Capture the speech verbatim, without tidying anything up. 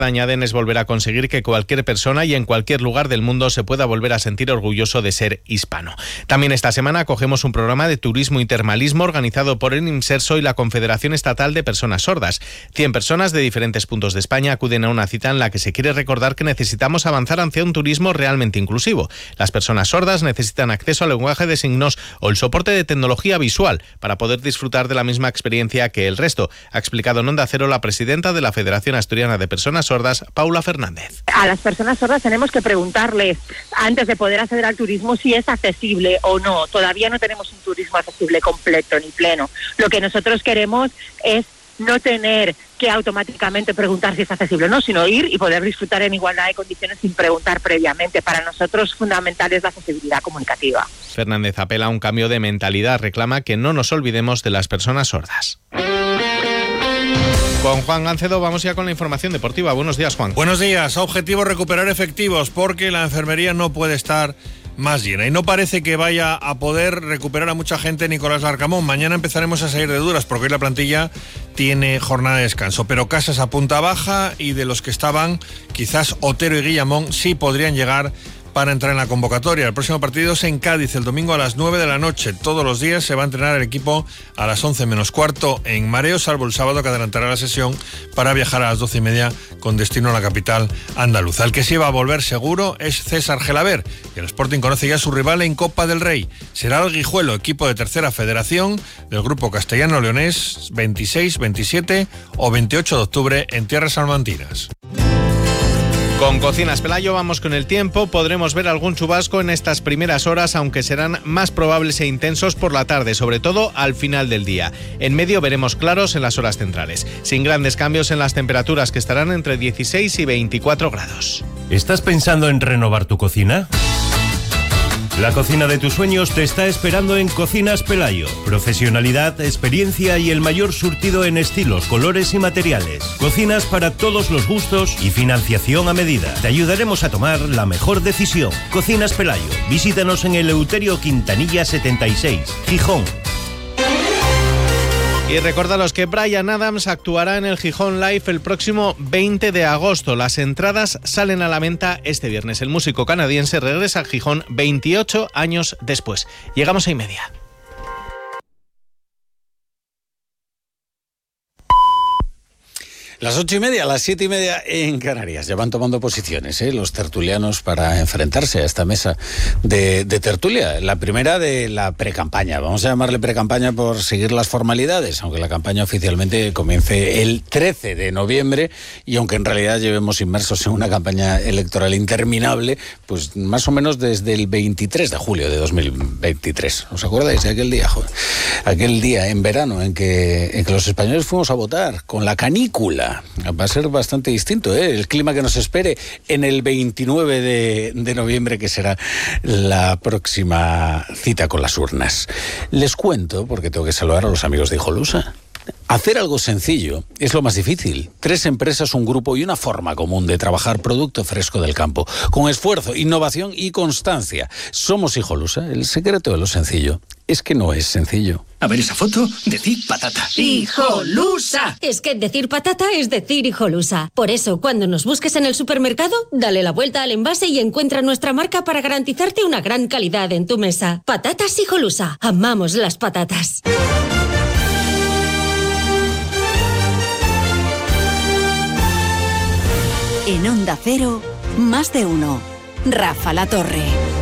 añaden es volver a conseguir que cualquier persona y en cualquier lugar del mundo se pueda volver a sentir orgulloso de ser hispano. También esta semana acogemos un programa de turismo y termalismo organizado por el IMSERSO y la Confederación Estatal de Personas Sordas. cien personas de diferentes puntos de España acuden a una cita en la que se quiere recordar que necesitamos avanzar hacia un turismo realmente inclusivo. Las personas sordas necesitan acceso al lenguaje de signos o el soporte de tecnología visual para poder disfrutar de la misma experiencia que el resto, ha explicado en Onda Cero la presidenta de la Federación Asturiana de Personas Sordas, Paula Fernández. A las personas sordas tenemos que preguntarles, antes de poder acceder al turismo, si es accesible o no. Todavía no tenemos un turismo accesible completo ni pleno. Lo que nosotros queremos es no tener que automáticamente preguntar si es accesible o no, sino ir y poder disfrutar en igualdad de condiciones sin preguntar previamente. Para nosotros fundamental es la accesibilidad comunicativa. Fernández apela a un cambio de mentalidad, reclama que no nos olvidemos de las personas sordas. Con Juan Gancedo vamos ya con la información deportiva. Buenos días, Juan. Buenos días. Objetivo recuperar efectivos porque la enfermería no puede estar más llena y no parece que vaya a poder recuperar a mucha gente Nicolás Larcamón. Mañana empezaremos a salir de dudas porque hoy la plantilla tiene jornada de descanso, pero Casas a punta baja y de los que estaban, quizás Otero y Guillamón sí podrían llegar para entrar en la convocatoria. El próximo partido es en Cádiz, el domingo a las nueve de la noche. Todos los días se va a entrenar el equipo a las once menos cuarto en Mareo, salvo el sábado que adelantará la sesión para viajar a las doce y media con destino a la capital andaluza. El que sí va a volver seguro es César Gelaber, y el Sporting conoce ya a su rival en Copa del Rey. Será el Guijuelo, equipo de tercera federación del grupo castellano-leonés, veintiséis, veintisiete o veintiocho de octubre en tierras salmantinas. Con Cocinas Pelayo vamos con el tiempo. Podremos ver algún chubasco en estas primeras horas, aunque serán más probables e intensos por la tarde, sobre todo al final del día. En medio veremos claros en las horas centrales, sin grandes cambios en las temperaturas, que estarán entre dieciséis y veinticuatro grados. ¿Estás pensando en renovar tu cocina? La cocina de tus sueños te está esperando en Cocinas Pelayo. Profesionalidad, experiencia y el mayor surtido en estilos, colores y materiales. Cocinas para todos los gustos y financiación a medida. Te ayudaremos a tomar la mejor decisión. Cocinas Pelayo. Visítanos en Eleuterio Quintanilla setenta y seis, Gijón. Y recordaros que Bryan Adams actuará en el Gijón Live el próximo veinte de agosto. Las entradas salen a la venta este viernes. El músico canadiense regresa a Gijón veintiocho años después. Llegamos a y media. Las ocho y media, las siete y media en Canarias. Ya van tomando posiciones, ¿eh? Los tertulianos para enfrentarse a esta mesa de, de tertulia. La primera de la precampaña. Vamos a llamarle precampaña por seguir las formalidades, aunque la campaña oficialmente comience el trece de noviembre y aunque en realidad llevemos inmersos en una campaña electoral interminable, pues más o menos desde el veintitrés de julio de dos mil veintitrés. ¿Os acordáis de aquel día? Joder, aquel día en verano en que, en que los españoles fuimos a votar con la canícula. Va a ser bastante distinto, ¿eh? El clima que nos espere en el veintinueve de noviembre, que será la próxima cita con las urnas. Les cuento, porque tengo que saludar a los amigos de Hijolusa. Hacer algo sencillo es lo más difícil. Tres empresas, un grupo y una forma común de trabajar producto fresco del campo, con esfuerzo, innovación y constancia. Somos Hijolusa. El secreto de lo sencillo es que no es sencillo. A ver esa foto, decir patata. ¡Hijolusa! Es que decir patata es decir Hijolusa. Por eso, cuando nos busques en el supermercado, dale la vuelta al envase y encuentra nuestra marca para garantizarte una gran calidad en tu mesa. Patatas Hijolusa. Amamos las patatas. En Onda Cero, más de uno. Rafa La Torre.